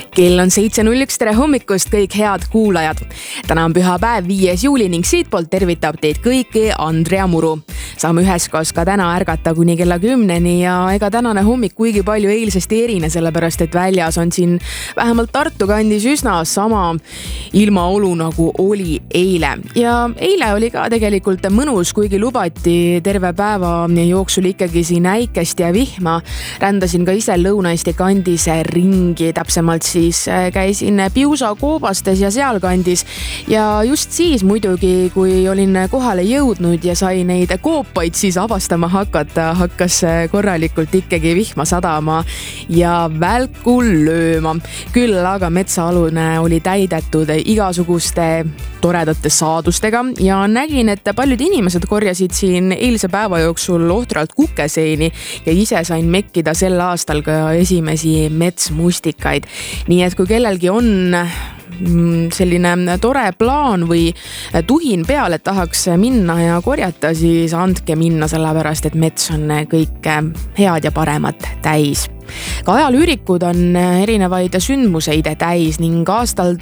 Kell on 7.01, tere hommikust kõik head kuulajad. Täna on pühapäev 5. juuli ning siitpoolt tervitab teid kõiki Andrea Muru. Saame üheskoos ka täna ärgata kuni kella 10-ni ja ega tänane hommik kuigi palju eilsest ei erine, sellepärast et väljas on siin vähemalt Tartu kandis üsna sama ilmaolu nagu oli eile. Ja eile oli ka tegelikult mõnus, kuigi lubati terve päeva jooksul ikkagi siin äikest ja vihma. Rändasin ka ise Lõuna-Eesti kandis ringi, täpsemalt siis käisin Piusa koobastes ja sealkandis ja just siis muidugi, kui olin kohale jõudnud ja sai neid koopaid siis avastama hakata, hakkas korralikult ikkagi vihma sadama ja välku lööma. Küll aga metsaalune oli täidetud igasuguste toredate saadustega ja nägin, et paljud inimesed korjasid siin eilse päeva jooksul ohtralt kukeseeni ja ise sain mekkida sel aastal ka esimesi metsmustikaid. Nii et kui kellelgi on selline tore plaan või tuhin peal, et tahaks minna ja korjata, siis andke minna, sellepärast et mets on kõike head ja paremat täis. Ka ajalüürikud on erinevaid sündmuseid täis ning aastal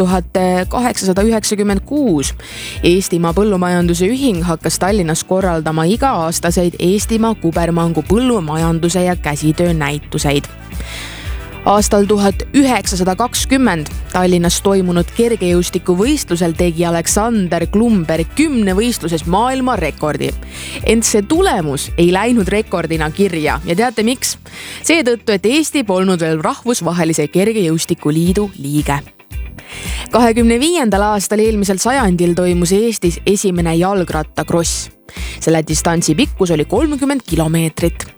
1896 Eestimaa Põllumajanduse Ühing hakkas Tallinnas korraldama iga-aastaseid Eestimaa kubermangu põllumajanduse ja käsitöö näituseid. Aastal 1920 Tallinnas toimunud kergejõustikuvõistlusel tegi Aleksander Klumberg 10 võistluses maailmarekordi. Ent see tulemus ei läinud rekordina kirja ja teate miks? Seetõttu, et Eesti polnud veel rahvusvahelise kergejõustikuliidu liige. 25. aastal eelmisel sajandil toimus Eestis esimene jalgrattakross. Selle distantsi pikkus oli 30 kilomeetrit.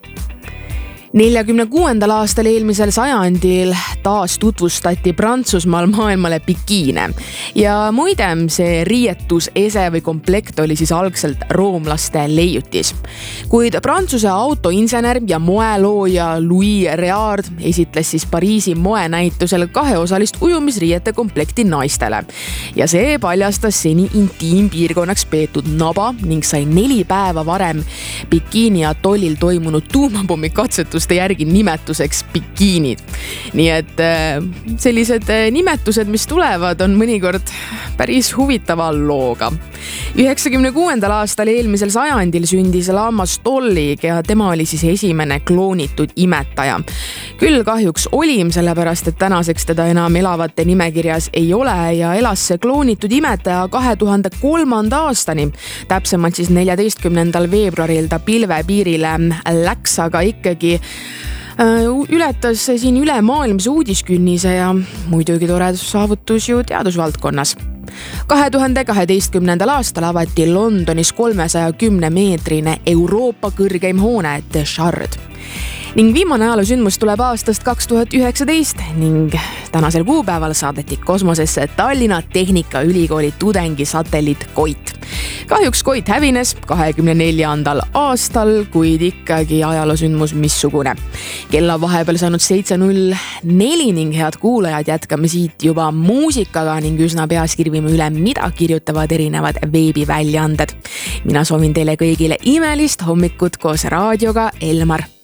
46. aastal eelmisel sajandil taas tutvustati Prantsusmaal maailmale bikiine. Ja muide, see riietus, ese või komplekt oli siis algselt roomlaste leiutis. Kuid Prantsuse autoinsener ja moelooja Louis Réard esitles siis Pariisi moenäitusel 2-osalist ujumisriiete komplekti naistele. Ja see paljastas seni intiimpiirkonnaks peetud naba ning sai 4 päeva varem bikiini atollil toimunud tuumapommi katsetus järgi nimetuseks bikiinid. Nii et sellised nimetused, mis tulevad, on mõnikord päris huvitava looga. 96. aastal eelmisel sajandil sündis Lammas Tollig ja tema oli siis esimene kloonitud imetaja. Küll kahjuks olim, sellepärast et tänaseks teda enam elavate nimekirjas ei ole ja elas see kloonitud imetaja 2003. aastani. Täpsemalt siis 14. veebruaril ta pilvepiirile läks, aga ikkagi ületas siin ülemaailmse uudiskünnise ja muidugi tore saavutus ju teadusvaldkonnas. 2012. aastal avati Londonis 310-meetrine Euroopa kõrgeim hoone The Shard. Ning viimane ajaloosündmus tuleb aastast 2019 ning tänasel kuupäeval saadeti kosmosesse Tallinna Tehnikaülikooli tudengi satelliit Koit. Kahjuks Koit hävines 24. aastal, kuid ikkagi ajaloosündmus missugune. Kell on vahepeal saanud 7.04 ning head kuulajad, jätkame siit juba muusikaga ning üsna peas kirvime üle, mida kirjutavad erinevad veebiväljaanded. Mina soovin teile kõigile imelist hommikut koos raadioga, Elmar.